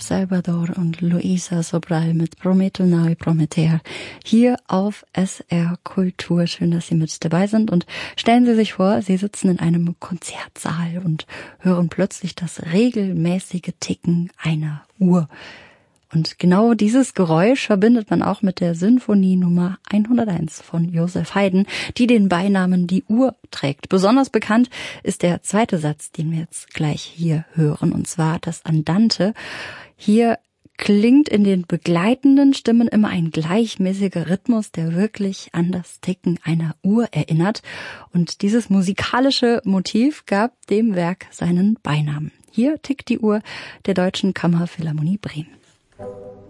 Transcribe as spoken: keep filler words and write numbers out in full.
Salvador und Luisa Sobral mit Prometo Nao Prometer hier auf S R Kultur. Schön, dass Sie mit dabei sind und stellen Sie sich vor, Sie sitzen in einem Konzertsaal und hören plötzlich das regelmäßige Ticken einer Uhr. Und genau dieses Geräusch verbindet man auch mit der Sinfonie Nummer hunderteins von Joseph Haydn, die den Beinamen Die Uhr trägt. Besonders bekannt ist der zweite Satz, den wir jetzt gleich hier hören, und zwar das Andante. Hier klingt in den begleitenden Stimmen immer ein gleichmäßiger Rhythmus, der wirklich an das Ticken einer Uhr erinnert. Und dieses musikalische Motiv gab dem Werk seinen Beinamen. Hier tickt die Uhr der Deutschen Kammerphilharmonie Bremen.